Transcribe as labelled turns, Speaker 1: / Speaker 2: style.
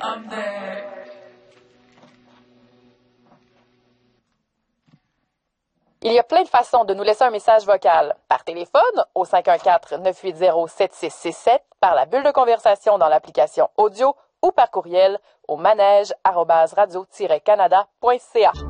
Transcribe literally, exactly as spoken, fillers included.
Speaker 1: Il y a plein de façons de nous laisser un message vocal. Par téléphone, au cinq un quatre, neuf huit zéro, sept six six sept, par la bulle de conversation dans l'application audio ou par courriel au manège arobase radio tiret canada point c a.